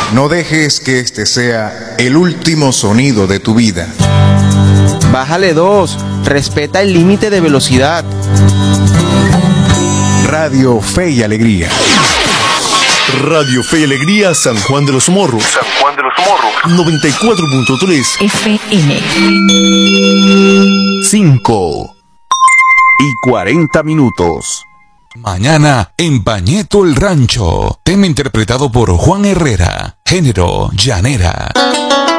No dejes que este sea el último sonido de tu vida. Bájale 2, respeta el límite de velocidad. Radio Fe y Alegría. Radio Fe y Alegría, San Juan de los Morros. San Juan de los Morros. 94.3 FM. 5:40. Mañana en Bañeto el Rancho. Tema interpretado por Juan Herrera. Género llanera.